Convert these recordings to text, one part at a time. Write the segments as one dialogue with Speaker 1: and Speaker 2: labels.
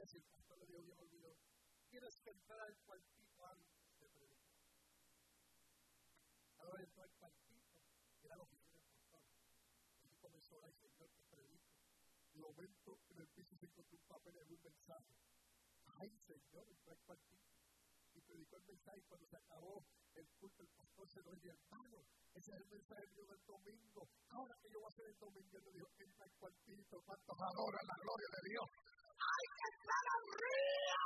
Speaker 1: si el pastor le dio bien olvidó. Tienes que entrar al cuartito antes de predicar. Ahora entró al cuartito, era lo que tiene el pastor. Y comenzó a decir, Señor, que predico. De momento, en el piso se encontró un papel y un mensaje. Ay, Señor, entró al cuartito y predicó el mensaje. Y cuando se acabó el culto, el pastor se lo dijo, hermano, ese es el mensaje mío del domingo. Ahora que yo voy a hacer el domingo, él le dijo, entra al cuartito. ¿Cuántos adoran la gloria de Dios? ¡Hay que entrar al río!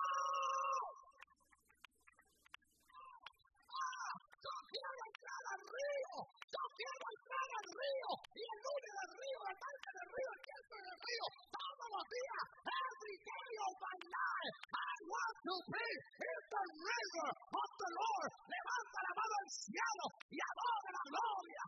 Speaker 1: ¡Yo quiero entrar al río! ¡Yo quiero entrar al río! Y el lunes del río, el martes del río, el miércoles del río, todos los días, every day of my life, I want to be in the river of the Lord. Levanta la mano al cielo y adora la gloria.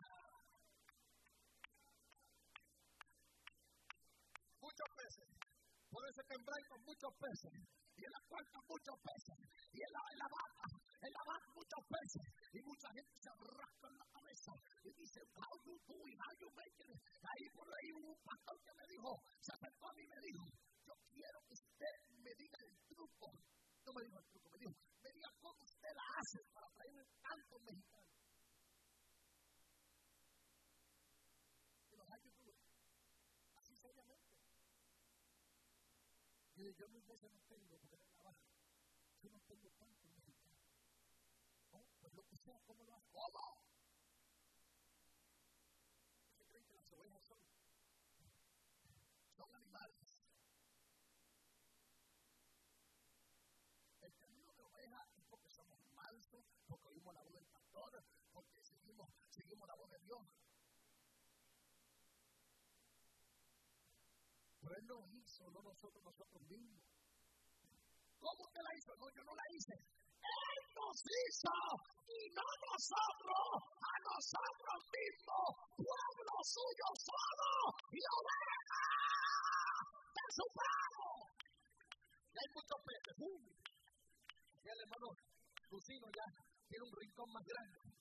Speaker 1: Muchos peces. Puede ser que en blanco muchos peces. Y en la cuarta muchos peces. Y en la vaca muchos peces. Y mucha gente se rasca en la cabeza. Y dice, how you doing? How you making it? Ahí por ahí hubo un pastor que me dijo, se acercó a mí y me dijo, yo quiero que usted me diga el truco. No me dijo el truco, me diga cómo usted la hace para traer el canto mexicano. Y los hay que tú, así seriamente. Y yo muchas veces no tengo, porque no trabajo. Yo no tengo tanto mexicano. ¿No? Pues lo que sea, ¿cómo lo hago? ¿Cómo? ¿Qué creen que las ovejas son? Son animales. El camino de oveja es porque somos mansos, porque oímos la voz del pastor, porque seguimos la voz de Dios. Pero Él nos hizo, no nosotros mismos. ¿Cómo usted la hizo? No, yo no la hice. Él nos hizo y no nosotros, a nosotros mismos, pueblo suyo solo y ovejas de su prado. Y hay muchos peces. Y el hermano Lucino ya tiene un rincón más grande.